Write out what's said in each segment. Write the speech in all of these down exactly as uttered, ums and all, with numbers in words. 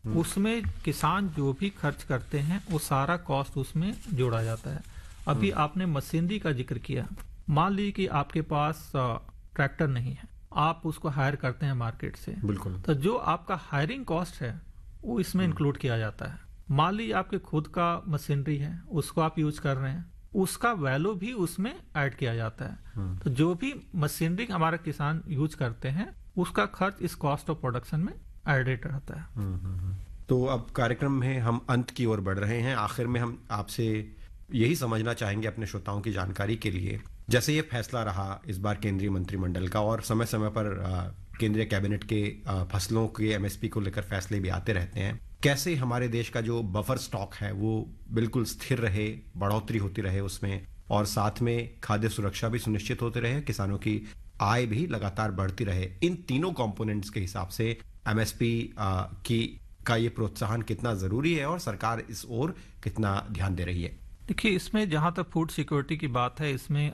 उसमें किसान जो भी खर्च करते हैं वो सारा कॉस्ट उसमें जोड़ा जाता है। अभी आपने मशीनरी का जिक्र किया, मान लीजिए कि आपके पास ट्रैक्टर नहीं है, आप उसको हायर करते हैं मार्केट से, बिल्कुल, तो जो आपका हायरिंग कॉस्ट है वो इसमें इंक्लूड किया जाता है। मान लीजिए आपके खुद का मशीनरी है, उसको आप यूज कर रहे हैं, उसका वैल्यू भी उसमें ऐड किया जाता है। तो जो भी मशीनरी हमारे किसान यूज करते हैं उसका खर्च इस कॉस्ट ऑफ प्रोडक्शन में एडेड रहता है। तो अब कार्यक्रम में हम अंत की ओर बढ़ रहे हैं। आखिर में हम आपसे यही समझना चाहेंगे अपने श्रोताओं की जानकारी के लिए, जैसे ये फैसला रहा इस बार केंद्रीय मंत्रिमंडल का और समय समय पर केंद्रीय कैबिनेट के आ, फसलों के एमएसपी को लेकर फैसले भी आते रहते हैं, कैसे हमारे देश का जो बफर स्टॉक है वो बिल्कुल स्थिर रहे, बढ़ोतरी होती रहे उसमें, और साथ में खाद्य सुरक्षा भी सुनिश्चित होती रहे, किसानों की आय भी लगातार बढ़ती रहे। इन तीनों कंपोनेंट्स के हिसाब से एमएसपी की का ये प्रोत्साहन कितना जरूरी है और सरकार इस ओर कितना ध्यान दे रही है? देखिए, इसमें जहां तक फूड सिक्योरिटी की बात है, इसमें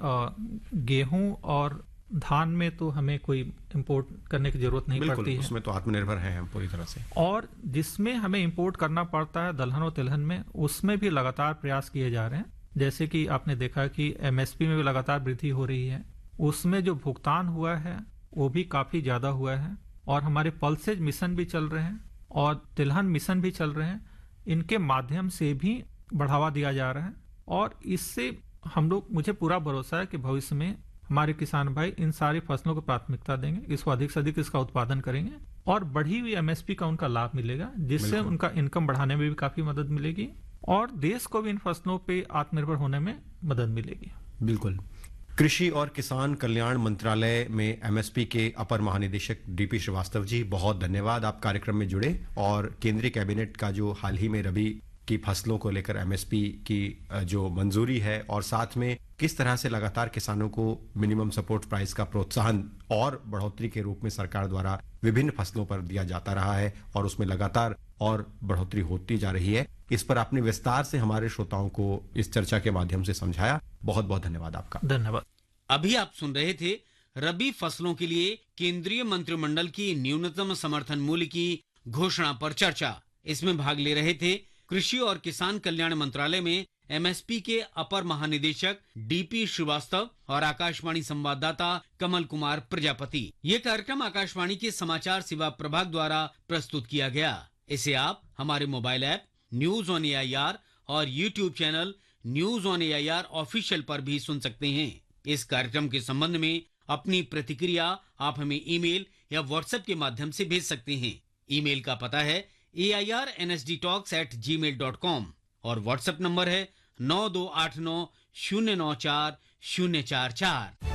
गेहूं और धान में तो हमें कोई इंपोर्ट करने की जरूरत नहीं पड़ती है, उसमें तो आत्मनिर्भर हैं हम पूरी तरह से। और जिसमें हमें इंपोर्ट करना पड़ता है दलहन और तिलहन में, उसमें भी लगातार प्रयास किए जा रहे हैं। जैसे कि आपने देखा कि एमएसपी में भी लगातार वृद्धि हो रही है, उसमें जो भुगतान हुआ है वो भी काफी ज्यादा हुआ है, और हमारे पल्सेज मिशन भी चल रहे हैं और तिलहन मिशन भी चल रहे हैं। इनके माध्यम से भी बढ़ावा दिया जा रहा है, और इससे हम लोग, मुझे पूरा भरोसा है कि भविष्य में हमारे किसान भाई इन सारी फसलों को प्राथमिकता देंगे, इसको अधिक से अधिक इसका उत्पादन करेंगे, और बढ़ी हुई एमएसपी का उनका लाभ मिलेगा, जिससे उनका इनकम बढ़ाने में भी काफी मदद मिलेगी और देश को भी इन फसलों पे आत्मनिर्भर होने में मदद मिलेगी। बिल्कुल। कृषि और किसान कल्याण मंत्रालय में एमएसपी के अपर महानिदेशक डीपी श्रीवास्तव जी, बहुत धन्यवाद, आप कार्यक्रम में जुड़े और केंद्रीय कैबिनेट का जो हाल ही में रबी की फसलों को लेकर एमएसपी की जो मंजूरी है और साथ में किस तरह से लगातार किसानों को मिनिमम सपोर्ट प्राइस का प्रोत्साहन और बढ़ोतरी के रूप में सरकार द्वारा विभिन्न फसलों पर दिया जाता रहा है और उसमें लगातार और बढ़ोतरी होती जा रही है, इस पर आपने विस्तार से हमारे श्रोताओं को इस चर्चा के माध्यम से समझाया। बहुत बहुत धन्यवाद आपका। धन्यवाद। अभी आप सुन रहे थे रबी फसलों के लिए केंद्रीय मंत्रिमंडल की न्यूनतम समर्थन मूल्य की घोषणा पर चर्चा। इसमें भाग ले रहे थे कृषि और किसान कल्याण मंत्रालय में एमएसपी के अपर महानिदेशक डीपी श्रीवास्तव और आकाशवाणी संवाददाता कमल कुमार प्रजापति। ये कार्यक्रम आकाशवाणी के समाचार सेवा प्रभाग द्वारा प्रस्तुत किया गया। इसे आप हमारे mobile app news on AIR और YouTube channel news on AIR official पर भी सुन सकते हैं। इस कार्यक्रम के संबंध में अपनी प्रतिक्रिया आप हमें ईमेल या व्हाट्सएप के माध्यम से भेज सकते हैं। ईमेल का पता है ए I R N S D talks eight ji mail dot com और व्हाट्सएप नंबर है नौ दो आठ नौ शून्य नौ चार शून्य चार चार।